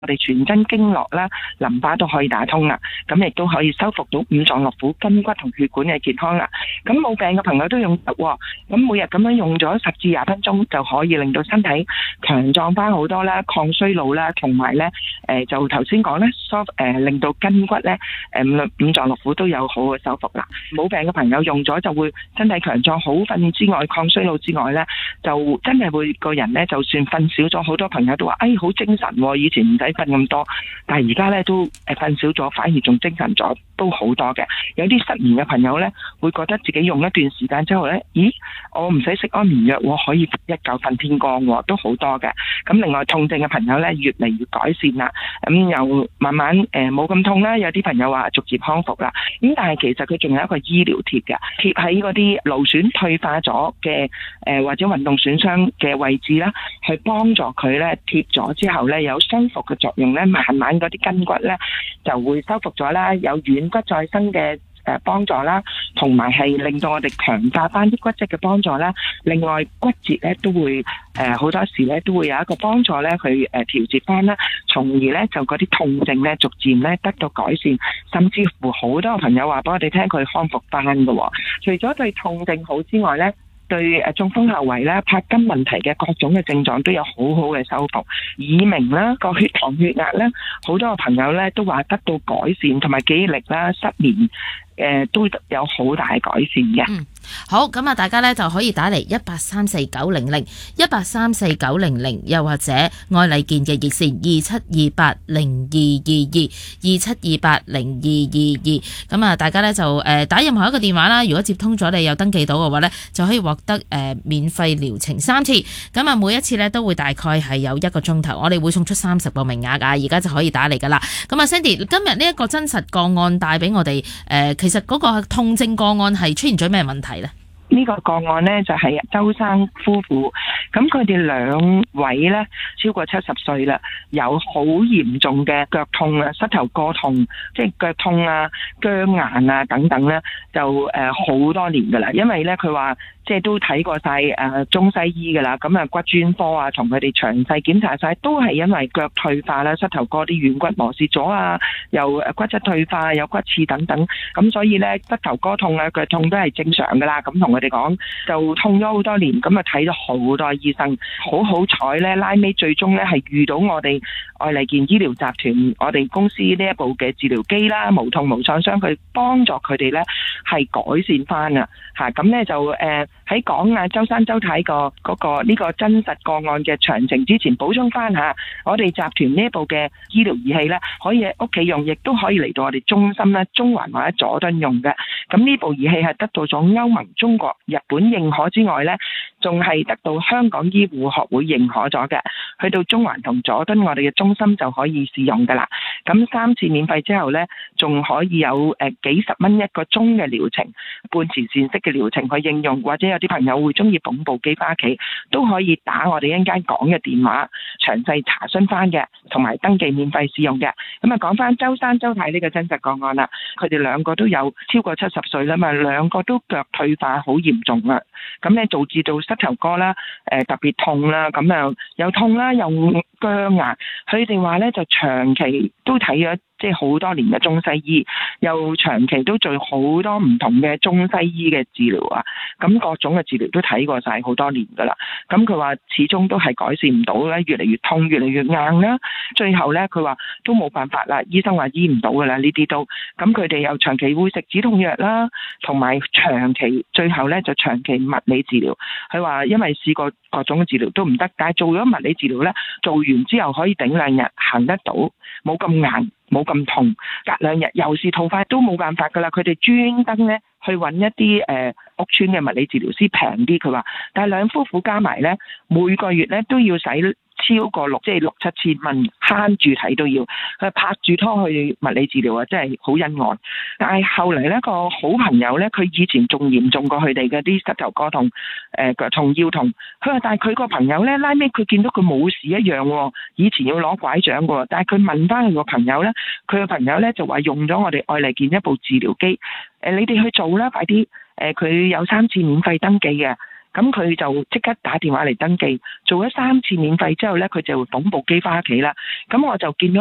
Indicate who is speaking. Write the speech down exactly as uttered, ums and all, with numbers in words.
Speaker 1: 我哋全身經絡啦、淋巴都可以打通啦，咁亦都可以修復到五臟六腑、筋骨同血管嘅健康啦。咁冇病嘅朋友都用得喎，咁每日咁樣用咗十至廿分鐘就可以令到身體強壯翻好多啦，抗衰老啦，同埋咧誒就頭先講咧，疏誒令到筋骨咧誒五五臟六腑都有好嘅修復啦。冇病嘅朋友用咗就會身體強壯、好瞓之外，抗衰老之外咧，就真係會個人咧，就算瞓少咗，好多朋友都話誒好精神喎，以前唔使瞓咁多，但係而家咧都誒瞓少咗，反而仲精神咗，都好多嘅。有啲失眠嘅朋友咧，會覺得自己用一段時間之後咧，咦，我唔使食安眠藥，我可以一覺瞓天光，都好多嘅。咁另外痛症嘅朋友咧，越嚟越改善啦，咁又慢慢誒冇咁痛啦。有啲朋友話逐漸康復啦，咁但係其實佢仲有一個醫療貼嘅，貼喺嗰啲勞損退化咗嘅誒或者運動損傷嘅位置啦，去幫助佢咧貼咗之後咧有修復嘅作用咧，慢慢嗰啲筋骨咧就會修復咗啦，有軟骨再生嘅誒幫助啦，同埋係令到我哋強化翻啲骨質嘅幫助啦。另外骨折咧都會誒好多時咧都會有一個幫助咧去誒調節翻啦，從而咧就嗰啲痛症咧逐漸咧得到改善，甚至乎好多朋友話俾我哋聽佢康復翻嘅。除咗對痛症好之外咧，對誒中風後遺啦、柏筋問題嘅各種嘅症狀都有好好嘅修復，耳鳴啦、個血糖血壓咧，好多朋友咧都話得到改善，同埋記憶力啦、失眠誒、呃、都有好大改善嘅。
Speaker 2: 嗯，好，咁啊，大家咧就可以打嚟一八三四九零零一八三四九零零，又或者愛麗健嘅熱線二七二八零二二二二七二八零二二二。咁啊，大家咧就誒打任何一個電話啦，如果接通咗你有登記到嘅話咧，就可以獲得誒免費療程三次。咁啊，每一次咧都會大概係有一個鐘頭，我哋會送出三十個名額噶，而家就可以打嚟噶啦。咁啊 Sandy，今日呢一個真實個案帶俾我哋誒，其實嗰個痛症個案係出現咗咩問題呢？
Speaker 1: 呢個個案呢，就係周生夫婦，咁佢哋兩位呢，超過七十歲啦，有好嚴重嘅腳痛啊、膝頭哥痛，即係腳痛啊、僵硬啊等等呢，就誒好多年噶啦。因為呢，佢話即係都睇過晒誒中西醫噶啦，咁啊骨專科啊同佢哋詳細檢查晒，都係因為腳退化啦、膝頭哥啲軟骨磨蝕咗啊，又骨質退化、有骨刺等等，咁所以呢，膝頭哥痛啊、腳痛都係正常噶啦。咁同我哋講就痛咗好多年，咁啊睇咗好多醫生，好好彩咧，拉尾最終咧係遇到我哋愛麗健醫療集團，我哋公司呢一部嘅治療機啦，無痛無創傷，佢幫助佢哋咧係改善翻啊吓，咁咧就誒喺講啊周生周太個嗰個呢個真實個案嘅詳情之前，補充翻下，我哋集團呢一部嘅醫療儀器咧，可以喺屋企用，亦都可以嚟到我哋中心咧，中環或者佐敦用嘅。咁呢部儀器係得到咗歐盟、中國、日本認可之外呢，仲係得到香港醫護學會認可咗嘅。去到中環同佐敦我哋嘅中心就可以試用噶啦。咁三次免費之後呢，仲可以有誒幾十蚊一個鐘嘅療程，半慈善式嘅療程去應用，或者有啲朋友會中意捧部機翻屋企，都可以打我哋一陣間講嘅電話，詳細查詢翻嘅，同埋登記免費試用嘅。咁啊，講翻周生周太呢個真實個案啦，佢哋兩個都有超過七十歲啦嘛，兩個都腳退化好嚴重啦，咁咧導致到膝頭哥啦，誒、呃、特別痛啦，咁樣又痛啦又僵硬，佢哋話咧就長期都睇咗即係好多年嘅中西醫，又長期都做好多唔同嘅中西醫嘅治療啊，咁各種嘅治療都睇過晒好多年噶啦，咁佢話始終都係改善唔到咧，越嚟越痛越嚟越硬啦，最後咧佢話都冇辦法啦，醫生話醫唔到噶啦呢啲都，咁佢哋又長期會食止痛藥啦，同埋長期最後咧就長期物理治療，佢話因為試過各種嘅治療都唔得，但係做咗物理治療咧，做完之後可以頂兩日行得到，冇咁硬冇咁痛，隔兩日又是痛翻都冇辦法噶啦，佢哋專登咧去揾一啲誒、呃、屋邨嘅物理治療師平啲，佢話，但係兩夫婦加埋咧每個月咧都要使超過六即係六七千蚊，慳住睇都要，佢拍住拖去物理治療啊，真係好恩愛。但係後嚟呢個好朋友咧，佢以前仲嚴重過佢哋嘅啲膝頭哥痛、誒腳痛、腰痛。佢話但係佢個朋友咧，拉尾佢見到佢冇事一樣，以前要攞拐杖嘅，但係佢問翻佢個朋友咧，佢個朋友咧就話用咗我哋愛麗健一部治療機，誒你哋去做啦，快啲，誒佢有三次免費登記嘅。 咁佢就即刻打電話嚟登記，做咗三次免費之後呢，佢就會捧部機翻屋企啦。咁我就見到